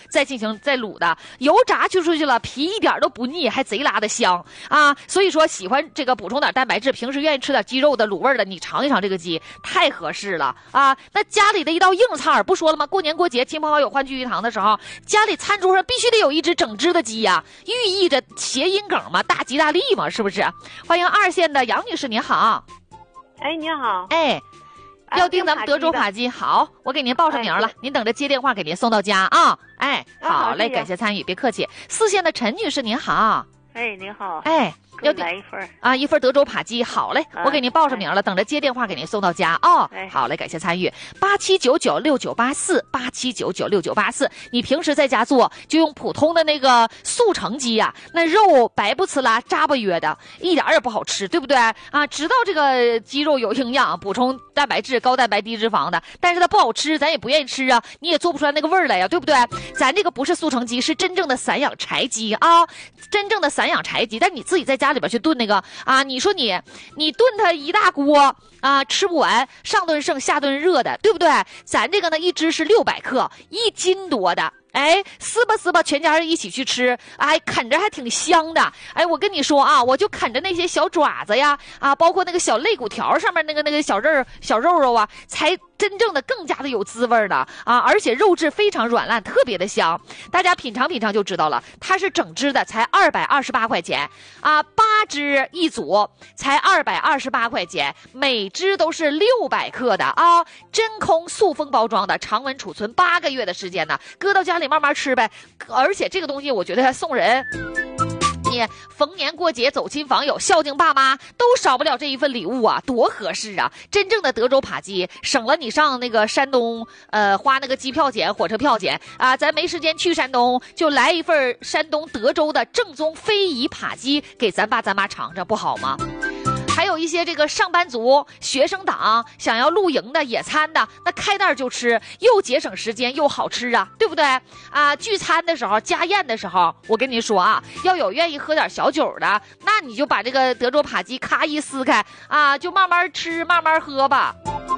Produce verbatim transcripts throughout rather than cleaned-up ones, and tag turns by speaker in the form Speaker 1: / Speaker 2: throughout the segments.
Speaker 1: 再进行再卤的，油炸去出去了，皮一点都不腻，还贼拉的香啊！所以说喜欢这个补充点蛋白质，平时愿意吃点鸡肉的卤味的，你尝一尝这个鸡，太合适了啊！那家里的一道硬菜不说了吗？过年过节亲朋好友欢聚一堂的时候，家里餐桌上必须得有一只整只的鸡呀、啊，寓意着谐音梗嘛，大吉大利嘛，是不是？欢迎二线的杨女士，您好。
Speaker 2: 哎，您好。
Speaker 1: 哎，要订咱们德州扒鸡，好，我给您报上名了，哎、您等着接电话给您送到家啊。哎，好嘞，感谢参与，别客气。四线的陈女士，您好。
Speaker 2: 哎，您好。
Speaker 1: 哎。
Speaker 2: 要来一份
Speaker 1: 啊，一份德州扒鸡，好嘞，啊、我给您报上名了，哎、等着接电话给您送到家哦。
Speaker 2: 哎、
Speaker 1: 好嘞，感谢参与，八七九九六九八四，八七九九六九八四。你平时在家做，就用普通的那个速成鸡呀、啊，那肉白不呲啦，渣巴约的，一点也不好吃，对不对啊？知道这个鸡肉有营养，补充蛋白质，高蛋白低脂肪的，但是它不好吃，咱也不愿意吃啊，你也做不出来那个味儿来呀，对不对？咱这个不是速成鸡，是真正的散养柴鸡啊，真正的散养柴鸡，但你自己在家里边去炖那个。啊，你说你你炖它一大锅啊，吃不完，上顿剩下顿热的，对不对？咱这个呢，一只是六百克，一斤多的。哎，撕吧撕吧，全家人一起去吃，哎，啃着还挺香的。哎，我跟你说啊，我就啃着那些小爪子呀，啊，包括那个小肋骨条上面那个那个小肉小肉肉啊，才真正的更加的有滋味的啊！而且肉质非常软烂，特别的香。大家品尝品尝就知道了，它是整只的，才二百二十八块钱啊，八只一组，才二百二十八块钱，每只都是六百克的啊，真空塑封包装的，常温储存八个月的时间呢，搁到家里慢慢吃呗。而且这个东西我觉得还送人。你逢年过节走亲访友孝敬爸妈都少不了这一份礼物啊，多合适啊！真正的德州扒鸡，省了你上那个山东呃花那个机票钱火车票钱啊，咱没时间去山东，就来一份山东德州的正宗非遗扒鸡给咱爸咱妈尝尝，不好吗？还有一些这个上班族、学生党想要露营的、野餐的，那开袋就吃，又节省时间又好吃啊，对不对啊？聚餐的时候、家宴的时候，我跟您说啊，要有愿意喝点小酒的，那你就把这个德州扒鸡咔一撕开啊，就慢慢吃、慢慢喝吧。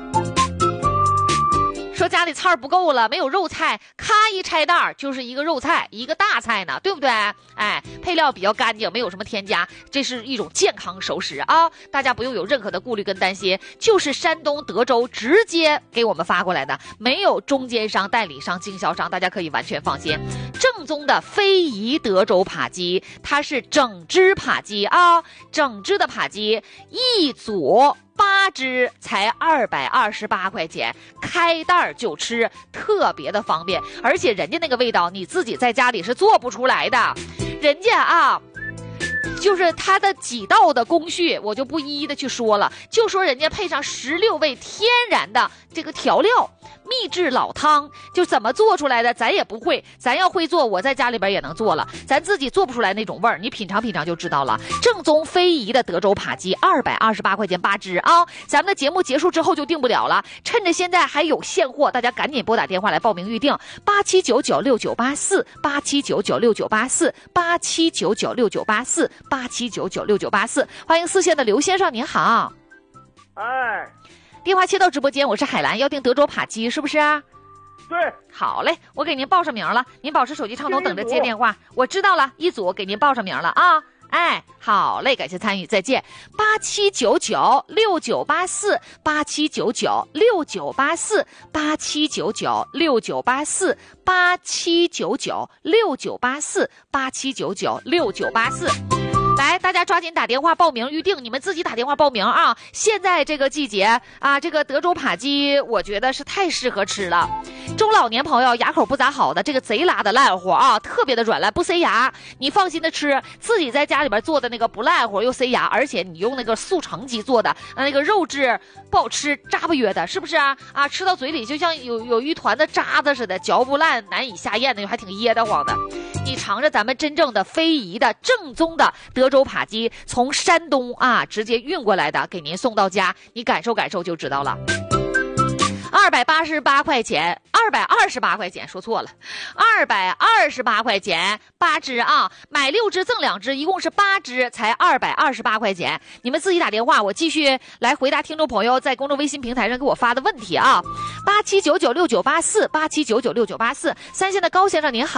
Speaker 1: 说家里菜不够了，没有肉菜，咔一拆袋就是一个肉菜，一个大菜呢，对不对？哎，配料比较干净，没有什么添加，这是一种健康熟食啊！大家不用有任何的顾虑跟担心，就是山东德州直接给我们发过来的，没有中间商、代理商、经销商，大家可以完全放心。正宗的非遗德州扒鸡，它是整只扒鸡啊，整只的扒鸡一组。八只才二百二十八块钱，开袋就吃，特别的方便，而且人家那个味道你自己在家里是做不出来的，人家啊。就是它的几道的工序，我就不一一的去说了，就说人家配上十六味天然的这个调料，秘制老汤，就怎么做出来的咱也不会，咱要会做，我在家里边也能做了，咱自己做不出来那种味儿，你品尝品尝就知道了。正宗非遗的德州扒鸡，二百二十八块钱八只啊！咱们的节目结束之后就订不了了，趁着现在还有现货，大家赶紧拨打电话来报名预定，八七九九六九八四，八七九九六九八四，八七九九六九八四。八七九九六九八四，欢迎四线的刘先生，您好。
Speaker 3: 哎，
Speaker 1: 电话切到直播间，我是海兰，要订德州扒鸡是不是啊？
Speaker 3: 对，
Speaker 1: 好嘞，我给您报上名了，您保持手机畅通，等着接电话。我知道了，一组给您报上名了啊。哎，好嘞，感谢参与，再见。八七九九六九八四，八七九九六九八四，八七九九六九八四，八七九九六九八四，八七九九六九八四。来，大家抓紧打电话报名预定，你们自己打电话报名啊！现在这个季节啊，这个德州扒鸡，我觉得是太适合吃了。中老年朋友牙口不咋好的，这个贼拉的烂乎啊，特别的软烂，不塞牙，你放心的吃。自己在家里边做的那个不烂乎又塞牙，而且你用那个速成鸡做的，那个肉质不好吃，渣巴约的，是不是啊？啊，吃到嘴里就像有有一团的渣子似的，嚼不烂，难以下咽的，还挺噎得慌的。你尝着咱们真正的非遗的正宗的德州扒鸡，从山东啊直接运过来的，给您送到家，你感受感受就知道了。二百八十八块钱，二百二十八块钱，说错了，二百二十八块钱八只啊，买六只赠两只，一共是八只，才二百二十八块钱。你们自己打电话，我继续来回答听众朋友在公众微信平台上给我发的问题啊。八七九九六九八四，八七九九六九八四，三线的高先生您好。